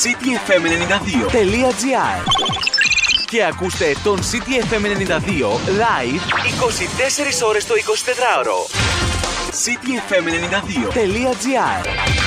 cityfm92.gr και ακούστε τον City FM 92 live 24 ώρες το 24ωρο. cityfm92.gr